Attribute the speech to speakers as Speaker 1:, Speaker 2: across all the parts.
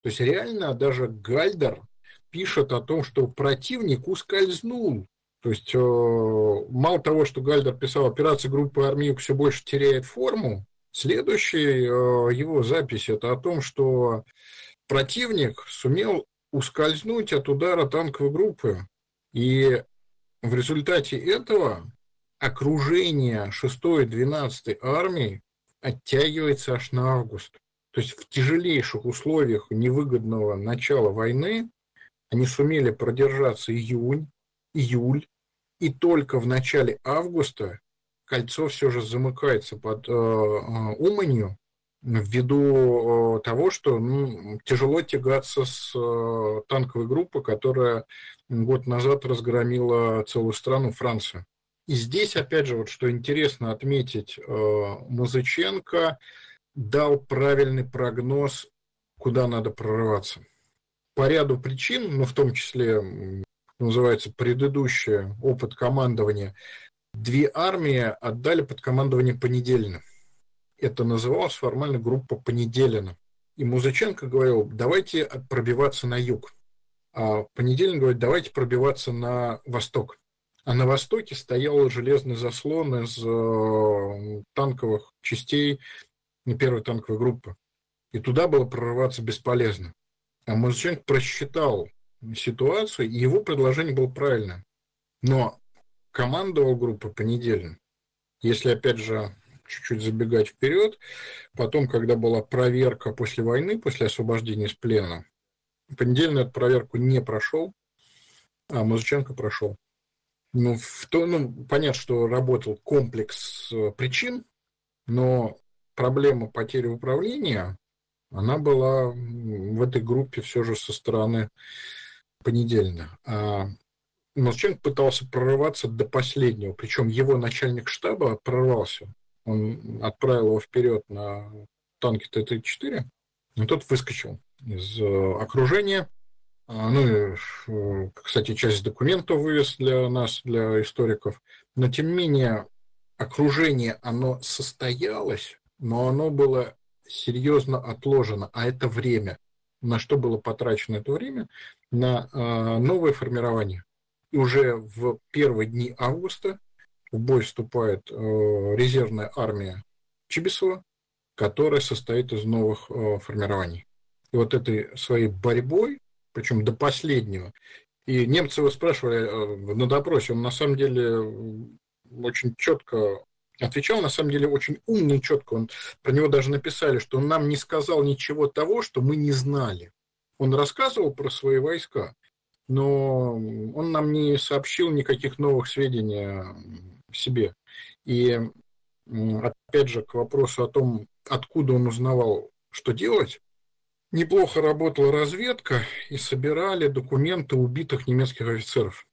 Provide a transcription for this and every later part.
Speaker 1: То есть реально даже Гальдер пишет о том, что противник ускользнул. То есть мало того, что Гальдер писал, операция группы Армиюк все больше теряет форму, следующая его запись это о том, что противник сумел ускользнуть от удара танковой группы. И в результате этого окружение 6-й и 12-й армии оттягивается аж на август. То есть в тяжелейших условиях невыгодного начала войны они сумели продержаться июль, и только в начале августа кольцо все же замыкается под Уманью ввиду того, что тяжело тягаться с танковой группой, которая год назад разгромила целую страну, Францию. И здесь, опять же, вот что интересно отметить, Музыченко дал правильный прогноз, куда надо прорываться. По ряду причин, в том числе, называется, предыдущий опыт командования, две армии отдали под командование Понедельно. Это называлось формально группа Понедельно. И Музыченко говорил, давайте пробиваться на юг. А Понедельно говорит, давайте пробиваться на восток. А на востоке стоял железный заслон из танковых частей первой танковой группы. И туда было прорываться бесполезно. А Музыченко просчитал ситуацию, и его предложение было правильное. Но командовал группой Понедельно. Если, опять же, чуть-чуть забегать вперед, потом, когда была проверка после войны, после освобождения из плена, Понедельно эту проверку не прошел, а Музыченко прошел. Понятно, что работал комплекс причин, но проблема потери управления, она была в этой группе все же со стороны Понедельно. А Музыченко пытался прорываться до последнего, причем его начальник штаба прорвался. Он отправил его вперед на танке Т-34, но тот выскочил из окружения. Кстати, часть документов вывез для нас, для историков. Но, тем не менее, окружение, оно состоялось, но оно было серьезно отложено. А это время. На что было потрачено это время? На новое формирование. И уже в первые дни августа в бой вступает резервная армия Чибисова, которая состоит из новых формирований. И вот этой своей борьбой, причем до последнего, и немцы его спрашивали на допросе, он на самом деле очень четко отвечал, на самом деле очень умно и четко. Про него даже написали, что он нам не сказал ничего того, что мы не знали. Он рассказывал про свои войска, но он нам не сообщил никаких новых сведений о себе. И опять же, к вопросу о том, откуда он узнавал, что делать, неплохо работала разведка, и собирали документы убитых немецких офицеров.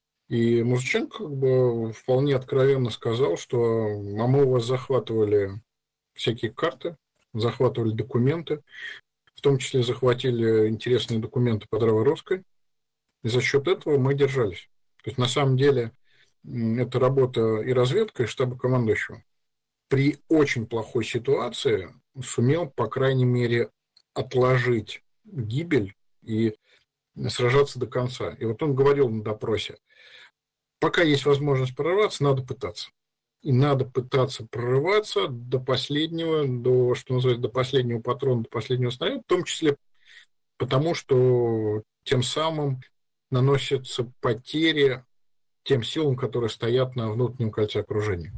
Speaker 1: И Музыченко вполне откровенно сказал, что мы у вас захватывали всякие карты, захватывали документы, в том числе захватили интересные документы по Драворусской, и за счет этого мы держались. То есть, на самом деле, это работа и разведка, и штаба командующего. При очень плохой ситуации сумел, по крайней мере, отложить гибель и сражаться до конца. И вот он говорил на допросе, пока есть возможность прорваться, надо пытаться. И надо пытаться прорываться до последнего, что называется, до последнего патрона, до последнего снаряда, в том числе потому, что тем самым наносятся потери тем силам, которые стоят на внутреннем кольце окружения.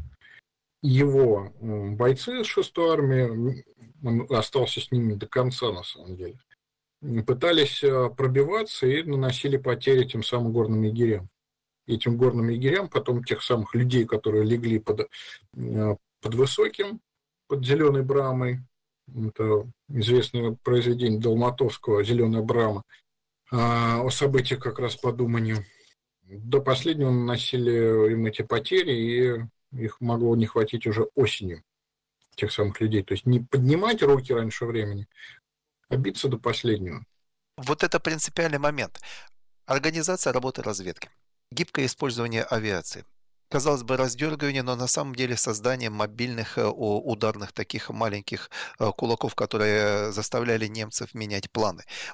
Speaker 1: Его бойцы из 6-й армии, он остался с ними до конца, на самом деле, пытались пробиваться и наносили потери тем самым горным егерям. И этим горным егерям, потом тех самых людей, которые легли под Высоким, под Зеленой Брамой, это известное произведение Долматовского «Зеленая Брама», о событиях как раз по Уманью. До последнего наносили им эти потери, и их могло не хватить уже осенью, тех самых людей. То есть не поднимать руки раньше времени, а биться до последнего.
Speaker 2: Вот это принципиальный момент. Организация работы разведки, гибкое использование авиации. казалось бы, раздергивание, но на самом деле создание мобильных, ударных таких маленьких, кулаков, которые заставляли немцев менять планы.